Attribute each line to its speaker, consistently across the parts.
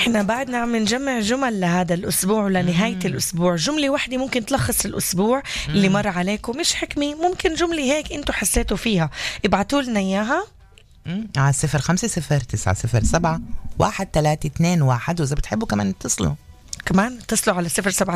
Speaker 1: احنا بعدنا عم نجمع جمل لهذا الأسبوع ولنهاية الأسبوع. جملة واحدة ممكن تلخص الأسبوع اللي مر عليكم، مش حكمة، ممكن جملة هيك انتوا حسيتوا فيها، ابعتوا لنا إياها
Speaker 2: على 0509713221. وإذا بتحبوا كمان اتصلوا
Speaker 1: على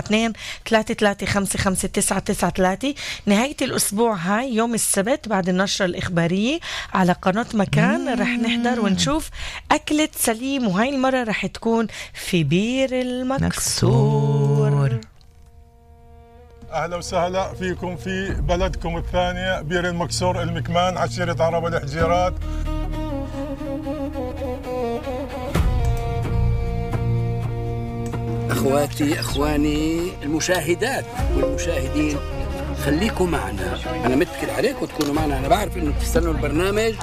Speaker 1: 072-3355993. نهاية الأسبوع هاي يوم السبت بعد النشرة الإخبارية على قناة مكان رح نحضر ونشوف أكلة سليم، وهاي المرة رح تكون في بير المكسور.
Speaker 3: أهلا وسهلا فيكم في بلدكم الثانية بير المكسور المكمان، عشيرة عرب الحجيرات.
Speaker 4: أخواتي أخواني المشاهدات والمشاهدين، خليكم معنا، أنا متكل عليكم تكونوا معنا. أنا بعرف إنه بتستنوا البرنامج.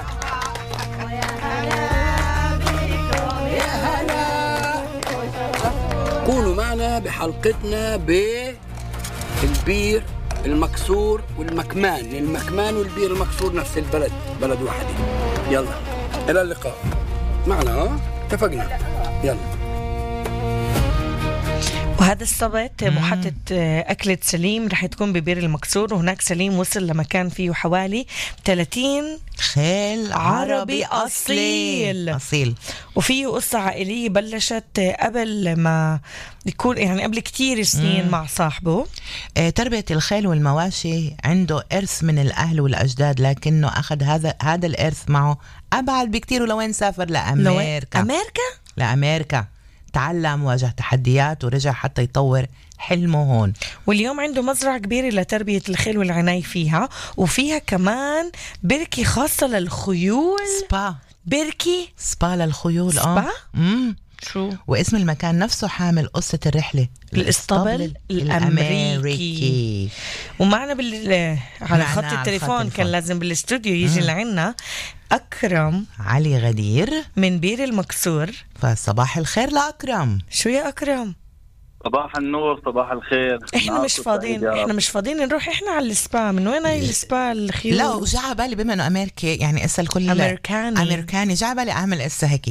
Speaker 4: يا هلا، كونوا معنا بحلقتنا بالبير المكسور والمكمان. المكمان والبير المكسور نفس البلد، بلد واحدة. يلا إلى اللقاء معنا، اتفقنا. يلا.
Speaker 1: وهذا السبت محطة أكلة سليم رح تكون ببير المكسور، وهناك سليم وصل لمكان فيه حوالي 30
Speaker 2: خيل عربي أصيل.
Speaker 1: وفيه قصة عائلية بلشت قبل ما يكون، يعني قبل كتير سنين مع صاحبه.
Speaker 2: تربية الخيل والمواشي عنده إرث من الأهل والأجداد، لكنه أخذ هذا الإرث معه أبعد بكتير. ولوين سافر؟ لأمريكا. تعلم، واجه تحديات، ورجع حتى يطور حلمه هون.
Speaker 1: واليوم عنده مزرعة كبيرة لتربية الخيل والعناية فيها، وفيها كمان بركة خاصة للخيول.
Speaker 2: سبا للخيول.
Speaker 1: شو؟
Speaker 2: واسم المكان نفسه حامل قصة الرحلة،
Speaker 1: الاسطبل الأمريكي. ومعنا على خط التليفون كان لازم بالاستوديو يجي لعنا أكرم
Speaker 2: علي غدير من
Speaker 1: بير المكسور.
Speaker 2: فصباح الخير لأكرم.
Speaker 1: شو يا أكرم؟
Speaker 5: صباح النور، صباح الخير.
Speaker 1: احنا مش فاضيين نروح احنا على السبا. من وين هاي السبا الخيول؟
Speaker 2: لا، وجا بالي بما انه امريكي، يعني اسا الكل امريكاني، جا بالي اعمل اسا هيك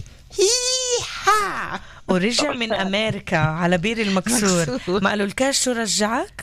Speaker 2: هيها،
Speaker 1: ورجع من امريكا على بير المكسور. ما قالوا الكاش شو رجعك؟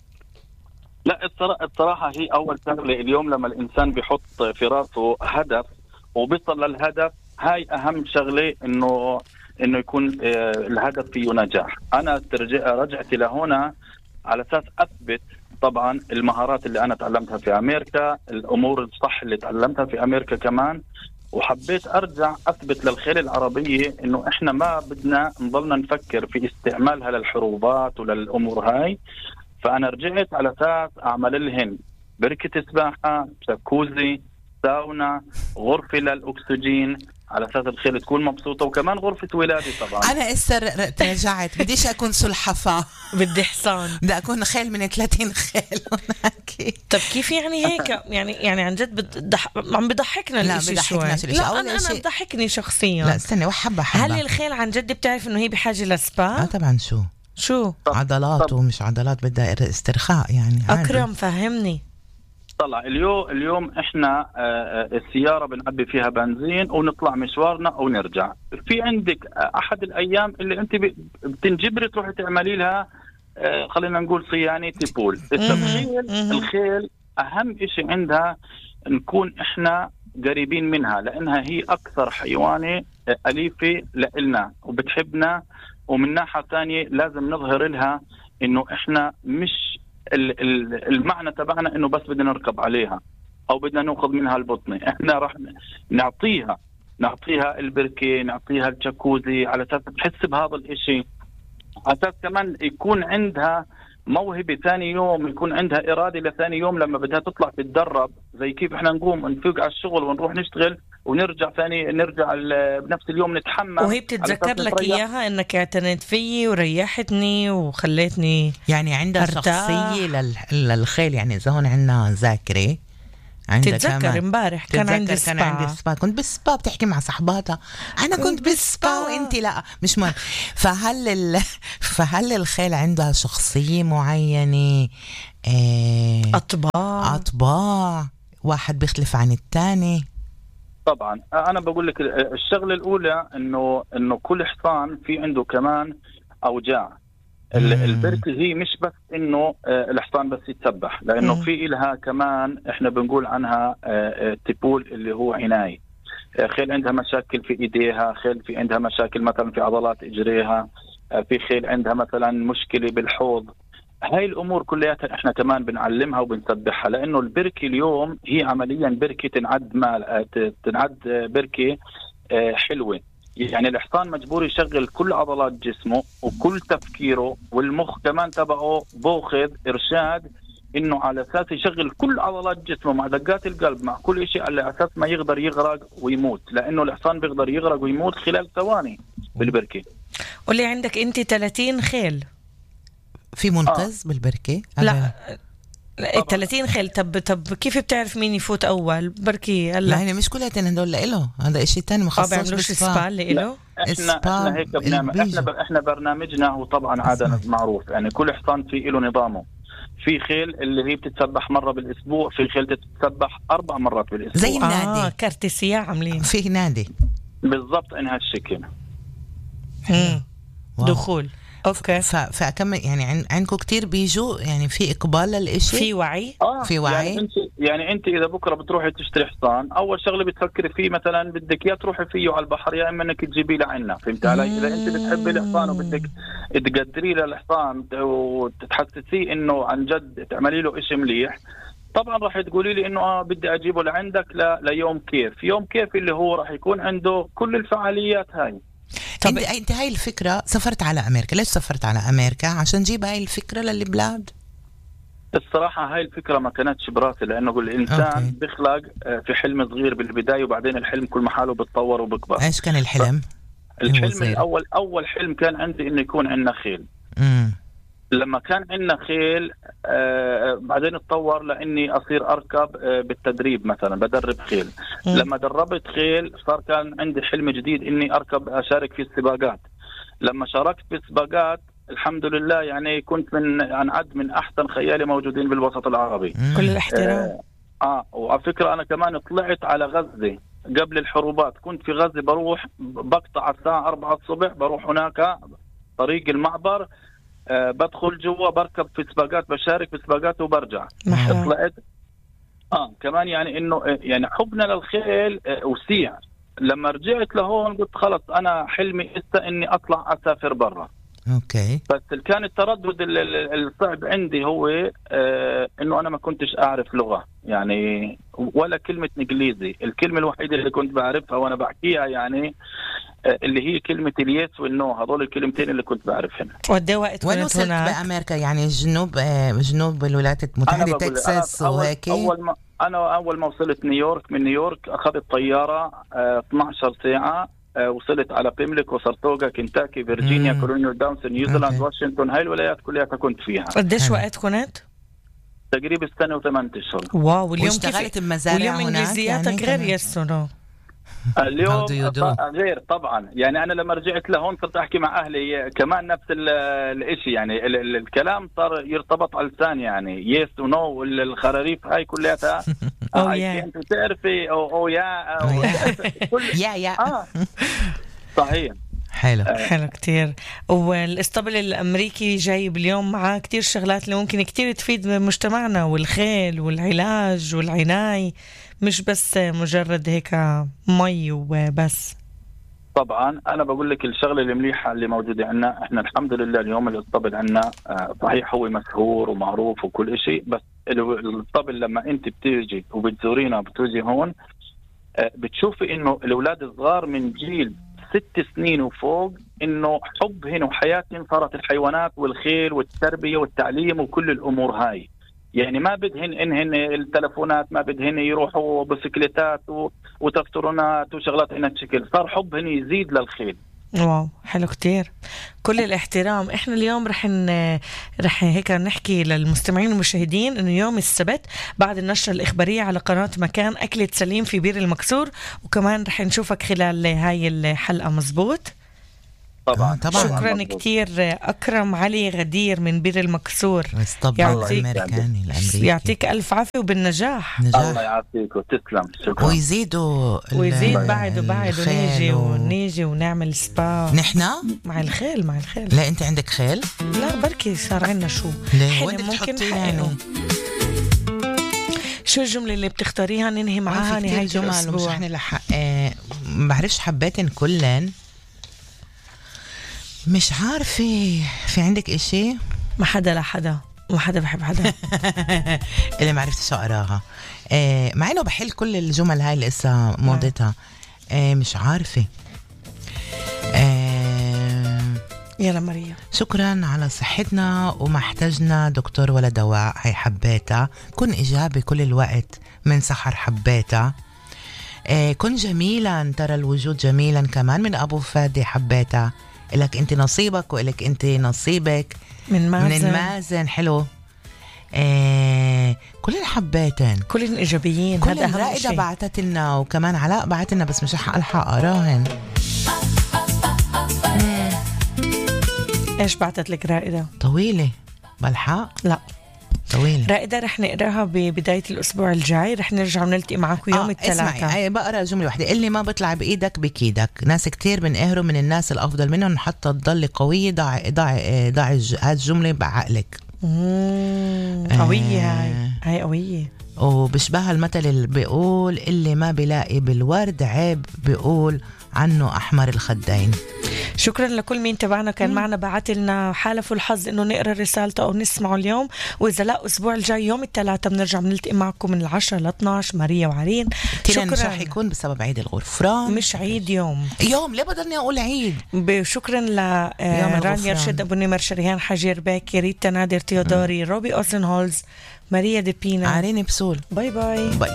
Speaker 5: لا، الصراحة هي أول شغلة اليوم لما الإنسان بيحط في راسه هدف وبيصل للهدف، هاي أهم شغلة، إنه يكون الهدف فيه نجاح. أنا رجعت لهنا على أساس أثبت طبعا المهارات اللي أنا تعلمتها في أمريكا، الأمور الصح اللي تعلمتها في أمريكا كمان، وحبيت أرجع أثبت للخيل العربية إنه إحنا ما بدنا نضلنا نفكر في استعمالها للحروبات وللأمور هاي. فأنا رجعت على أساس أعمل لهن بركة سباحة، جاكوزي، ساونا، غرفة للأكسجين، على أساس الخيل تكون مبسوطة، وكمان غرفة ولادة. طبعا
Speaker 2: أنا رجعت بديش أكون سلحفاة،
Speaker 1: بدي حصان،
Speaker 2: بدي أكون خيل من 30 خيل هناك.
Speaker 1: طب كيف يعني هيك؟ يعني عن جد عم بضحكنا الاشي شوي. لا أنا بضحكني شخصيا.
Speaker 2: لا استني حبة.
Speaker 1: هل الخيل عن جد بتعرف إنه هي بحاجة لسبا؟
Speaker 2: طبعا. شو عضلات ومش عضلات، بدها استرخاء يعني.
Speaker 1: أكرم فهمني.
Speaker 5: طلع اليوم احنا السيارة بنعبي فيها بنزين ونطلع مشوارنا ونرجع. في عندك احد الايام اللي انت بتنجبري تروحي تعملي لها خلينا نقول صيانة بول. الخيل اهم اشي عندها نكون احنا قريبين منها، لانها هي اكثر حيوانة اليفة لنا وبتحبنا. ومن ناحية ثانية لازم نظهر لها انه احنا مش المعنى تبعنا انه بس بدنا نركب عليها او بدنا ناخذ منها البطنة. احنا راح نعطيها البركة، نعطيها الجاكوزي، على اساس تحس بهذا الاشي، على اساس كمان يكون عندها موهبة ثاني يوم، يكون عندها إرادة لثاني يوم لما بدها تطلع تتدرب. زي كيف احنا نقوم نفوق على الشغل ونروح نشتغل ونرجع نرجع بنفس اليوم نتحمل،
Speaker 1: وهي بتتذكر لك إياها إنك اعتنيت فيي وريحتني وخليتني
Speaker 2: يعني عندها أرتاح. شخصية للخيل. يعني إذا هون عندنا ذاكرة،
Speaker 1: تتذكر امبارح كان عندي
Speaker 2: سبا، كنت بالسبا بتحكي مع صحباتها، أنا كنت بالسبا وإنت لا، مش مهم. فهل الخيل عندها شخصية معينة؟ أطباع واحد بيختلف عن التاني؟
Speaker 5: طبعا انا بقول لك الشغله الاولى انه كل حصان في عنده كمان اوجاع. البركه هي مش بس انه الحصان بس يتسبح، لانه في إلها كمان احنا بنقول عنها تيبول اللي هو عناية. خيل عندها مشاكل في ايديها، خيل في عندها مشاكل مثلا في عضلات اجريها، في خيل عندها مثلا مشكله بالحوض. هاي الامور كلها احنا كمان بنعلمها وبنسبحها، لانه البركه اليوم هي عمليا بركه تنعد بركه حلوه. يعني الحصان مجبور يشغل كل عضلات جسمه وكل تفكيره، والمخ كمان تبعه باخذ ارشاد انه على اساس يشغل كل عضلات جسمه مع دقات القلب مع كل شيء على اساس ما يقدر يغرق ويموت، لانه الحصان بيقدر يغرق ويموت خلال ثواني بالبركه.
Speaker 1: قولي عندك انت 30 خيل
Speaker 2: في منقذ بالبركه؟
Speaker 1: لا 30 خيل. طب كيف بتعرف مين يفوت اول بركي؟ هلا
Speaker 2: لا، يعني مش كلها هدول له، هذا شيء ثاني مخصص
Speaker 1: بالسبا اللي له.
Speaker 5: احنا هيك احنا برنامجنا هو طبعا عادة معروف، يعني كل حصان في له نظامه. في خيل اللي هي بتتسبح مرة بالاسبوع، في خيل بتتسبح 4 مرات بالاسبوع
Speaker 2: زي النادي.
Speaker 1: كارتسيا عاملين
Speaker 2: في نادي
Speaker 5: بالضبط ان هالشكل.
Speaker 1: دخول اوكي.
Speaker 2: فكم يعني عندكم كتير بيجوا، يعني في اقبال للاشي،
Speaker 1: في وعي.
Speaker 2: في وعي.
Speaker 5: يعني انت اذا بكره بتروحي تشتري حصان، اول شغله بتفكري فيه مثلا بدك يا تروحي فيه على البحر يا اما انك تجيبيه لعنا، فهمت علي؟ اذا انت بتحبي الحصان وبدك تقدري للحصان وتتحسسيه انه عن جد تعملي له اشي مليح، طبعا راح تقولي لي انه بدي اجيبه لعندك ليوم كيف. يوم كيف اللي هو راح يكون عنده كل الفعاليات هاي.
Speaker 2: طب انت هاي الفكرة سافرت على امريكا، ليش سافرت على امريكا؟ عشان جيب هاي الفكرة للبلاد؟
Speaker 5: الصراحة هاي الفكرة ما كانتش براسي، لانه الانسان بيخلق في حلم صغير بالبداية، وبعدين الحلم كل محاله بتطور وبكبر.
Speaker 2: ايش كان الحلم؟
Speaker 5: الحلم اول حلم كان عندي انه يكون عندنا خيل. لما كان عندنا خيل بعدين اتطور لاني اصير اركب بالتدريب، مثلا بدرب خيل. لما دربت خيل صار كان عندي حلم جديد اني اشارك في السباقات. لما شاركت في السباقات الحمد لله يعني كنت من احسن خيالي موجودين بالوسط العربي.
Speaker 1: كل الاحترام.
Speaker 5: وعلى فكرة انا كمان طلعت على غزة قبل الحروبات، كنت في غزة بروح بقطع الساعة 4 الصبح، بروح هناك طريق المعبر، بدخل جوا بركب في سباقات، بشارك في سباقات وبرجع. طلعت كمان يعني انه يعني حبنا للخيل وسيع. لما رجعت لهون قلت خلص انا حلمي اني اطلع اسافر برا.
Speaker 2: اوكي.
Speaker 5: بس كان التردد الصعب عندي هو انه انا ما كنتش اعرف لغة يعني ولا كلمة انجليزي. الكلمة الوحيدة اللي كنت بعرفها وانا بحكيها يعني اللي هي كلمة اليس والنو، هذول الكلمتين اللي كنت بعرفهم.
Speaker 1: وين
Speaker 2: وصلت بأمريكا؟ يعني جنوب الولايات المتحدة، تكساس وهيك؟
Speaker 5: أول ما وصلت نيويورك، من نيويورك أخذت طيارة 12 ساعة، وصلت على بيمليك وسارتوغا، كنتاكي، فيرجينيا، كولونيال داونز، نيوزيلاند، واشنطن. هاي الولايات كلها كنت فيها.
Speaker 1: قديش وقت كنت؟
Speaker 5: تقريبا 1 و8 أشهر.
Speaker 1: واو. واليوم
Speaker 2: اشتغلت بمزارع هناك؟
Speaker 1: واليوم انجليزياتك غير يسونو.
Speaker 5: اليوم غير طبعا. يعني انا لما رجعت لهون صرت احكي مع اهلي كمان نفس الاشي، يعني الكلام صار يرتبط على لساني، يعني يس ونو والخراريف هاي كلها انت بتعرفي
Speaker 2: يا
Speaker 5: صحيح.
Speaker 2: حلو
Speaker 1: كتير. والاسطبل الامريكي جايب اليوم معاه كتير شغلات اللي ممكن كتير تفيد مجتمعنا، والخيل والعلاج والعناية، مش بس مجرد هيك مي وبس.
Speaker 5: طبعا انا بقول لك الشغله المليحه اللي موجوده عندنا، احنا الحمد لله اليوم الاسطبل عندنا صحيح هو مشهور ومعروف وكل شيء، بس الاسطبل لما انت بتيجي وبتزورينا بتوجي هون بتشوفي انه الاولاد الصغار من جيل 6 سنين وفوق انه حبهن وحياتهن صارت الحيوانات والخيل والتربيه والتعليم وكل الامور هاي. يعني ما بدهن انهن التلفونات، ما بدهن يروحوا بسكليتات وتفترونات وشغلات هنا الشكل، صار حبهن يزيد للخيل.
Speaker 1: واو حلو كتير. كل الاحترام. احنا اليوم رح هيك نحكي للمستمعين والمشاهدين انه يوم السبت بعد النشرة الإخبارية على قناة مكان أكلة سليم في بير المكسور، وكمان رح نشوفك خلال هاي الحلقة. مزبوط؟
Speaker 5: طبعا
Speaker 2: طبعاً.
Speaker 1: شكرا
Speaker 5: مظبوط.
Speaker 1: كتير أكرم علي غدير من بير المكسور.
Speaker 2: اسطبل
Speaker 1: يعطيك-
Speaker 2: الأمريكي
Speaker 1: يعطيك ألف عافية وبالنجاح.
Speaker 5: الله
Speaker 2: نجاح.
Speaker 5: يعافيك وتسلم. شكرا.
Speaker 2: ويزيدوا
Speaker 1: ويزيد
Speaker 2: ال-
Speaker 1: بعد وبعد
Speaker 2: الخيل
Speaker 1: ونيجي ونعمل سبا
Speaker 2: نحنا؟
Speaker 1: مع الخيل مع الخيل.
Speaker 2: لا أنت عندك خيل؟
Speaker 1: لا بركي صار عنا شو
Speaker 2: ليه؟
Speaker 1: حلم
Speaker 2: وين
Speaker 1: ممكن
Speaker 2: بتحطيه
Speaker 1: نحققه.
Speaker 2: يعني؟
Speaker 1: شو الجملة اللي بتختاريها ننهي معاها
Speaker 2: في
Speaker 1: نهاية
Speaker 2: كتير جمل ومش
Speaker 1: الأسبوع؟
Speaker 2: رح نلحق. ما بعرفش حباتن كلن. مش عارفة. في عندك إشي؟
Speaker 1: ما حدا لحدا، ما حدا بحب حدا.
Speaker 2: اللي ما عرفتش أقراها. مع إنه بحل كل الجمل هاي اللي لسه موضتها. مش عارفة.
Speaker 1: يلا ماريا.
Speaker 2: شكرا على صحتنا وما احتجنا دكتور ولا دواء. هي حباتها. كن إيجابي كل الوقت من سحر حباتها. كن جميلا ترى الوجود جميلا كمان من أبو فادي حباتها. إلك أنت نصيبك وإلك أنت نصيبك
Speaker 1: من مازن.
Speaker 2: من المازن. حلو. كل الحباتن
Speaker 1: كلهم إيجابيين.
Speaker 2: كل
Speaker 1: هذا أهم
Speaker 2: الرائدة
Speaker 1: شيء.
Speaker 2: بعتت لنا وكمان علاء بعت لنا بس مش رح ألحق أقراهن.
Speaker 1: إيش بعتت لك رائدة؟
Speaker 2: طويلة بلحق.
Speaker 1: لا
Speaker 2: طويلة.
Speaker 1: رائدة رح نقراها ببداية الأسبوع الجاي. رح نرجع ونلتقي معكم يوم الثلاثاء.
Speaker 2: اسمعي بقرا جملة واحدة. اللي ما بيطلع بإيدك بكيدك. ناس كتير بنقهروا من الناس الأفضل منهم حتى تضل قوية. ضع هذه الجملة بعقلك.
Speaker 1: قوية هاي قوية.
Speaker 2: وبشبه المثل اللي بيقول اللي ما بيلاقي بالورد عيب بيقول عنه أحمر الخدين.
Speaker 1: شكرا لكل مين تبعنا كان معنا بعت لنا حالفوا الحظ انه نقرا رسالته او نسمعه اليوم. واذا لا الاسبوع الجاي يوم الثلاثاء بنرجع بنلتقي معكم من 10 ل 12 ماريا وعرين.
Speaker 2: شكرا. مش
Speaker 1: شكرا.
Speaker 2: رح يكون بسبب عيد الغفران.
Speaker 1: مش عيد يوم
Speaker 2: ليه بدلني أقول عيد؟
Speaker 1: شكرا
Speaker 2: الغفران.
Speaker 1: رانيا رشد ابو نمر شريهان حجير باكي ريتا نادر تيودوري روبي اوسن هولز ماريا ديبينا
Speaker 2: عريني بسول.
Speaker 1: باي باي.
Speaker 2: باي.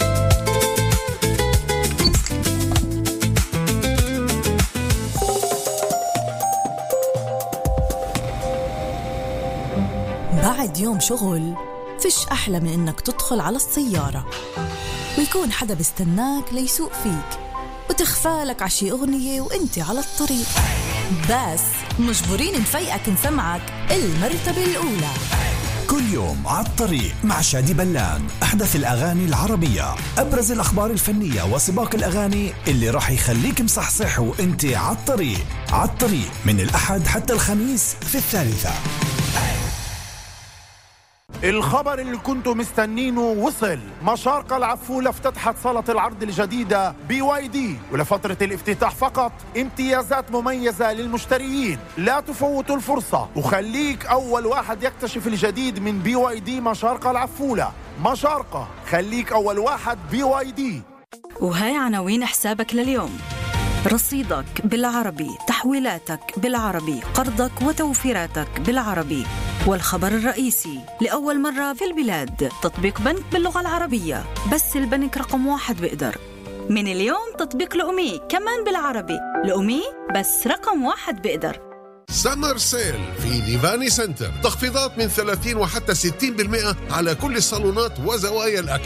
Speaker 6: بعد يوم شغل فيش أحلى من إنك تدخل على السيارة ويكون حدا بيستناك ليسوق فيك وتخفالك عشي أغنية وإنت على الطريق. بس مجبورين نفيقك نسمعك المرتبة الأولى
Speaker 7: كل يوم على الطريق مع شادي بلان. أحدث الأغاني العربية، أبرز الأخبار الفنية وسباق الأغاني اللي راح يخليك مصحصح وإنت على الطريق. على الطريق من الأحد حتى الخميس في 3.
Speaker 8: الخبر اللي كنتوا مستنينه وصل. مشارقة العفولة افتتحت صالة العرض الجديدة BYD ولفترة الافتتاح فقط امتيازات مميزة للمشتريين. لا تفوتوا الفرصة وخليك أول واحد يكتشف الجديد من BYD مشارقة العفولة. مشارقة خليك أول واحد BYD.
Speaker 9: وهاي عناوين حسابك لليوم. رصيدك بالعربي، تحويلاتك بالعربي، قرضك وتوفيراتك بالعربي. والخبر الرئيسي لأول مرة في البلاد تطبيق بنك باللغة العربية. بس البنك رقم 1 بيقدر. من اليوم تطبيق لأمي كمان بالعربي. لأمي بس رقم 1 بيقدر.
Speaker 10: سمر سيل في ديفاني سنتر. تخفيضات من 30 وحتى 60% على كل الصالونات وزوايا الأكل.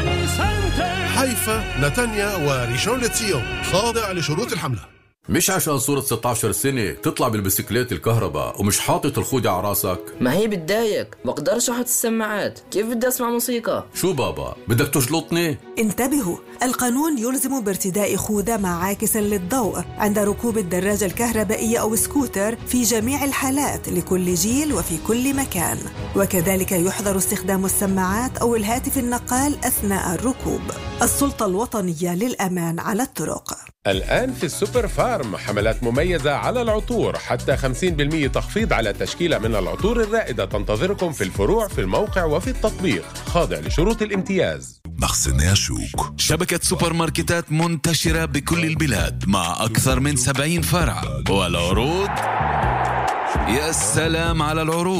Speaker 10: حيفا، نتانيا وريشون لتسيون. خاضع لشروط الحملة.
Speaker 11: مش عشان صورة 16 سنة تطلع بالبسكليت الكهرباء ومش حاطط الخوذة على راسك.
Speaker 12: ما هي بتضايق، بقدرش احط السماعات، كيف بدي اسمع موسيقى؟
Speaker 11: شو بابا بدك تجلطني؟
Speaker 13: انتبهوا، القانون يلزم بارتداء خوذة مع عاكس للضوء عند ركوب الدراجة الكهربائية أو سكوتر في جميع الحالات لكل جيل وفي كل مكان. وكذلك يحظر استخدام السماعات أو الهاتف النقال أثناء الركوب. السلطة الوطنية للأمان على الطرق.
Speaker 14: الآن في السوبر فارم حملات مميزة على العطور، حتى 50% تخفيض على تشكيلة من العطور الرائدة تنتظركم في الفروع في الموقع وفي التطبيق، خاضع لشروط الامتياز.
Speaker 7: مخزن شوك،
Speaker 15: شبكة سوبر ماركتات منتشرة بكل البلاد مع أكثر من 70 فرع. والعروض، يا سلام على العروض.